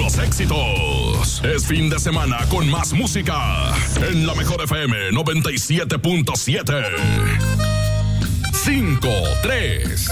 puros éxitos. Es fin de semana con más música en la Mejor FM 97.7. 5, 3,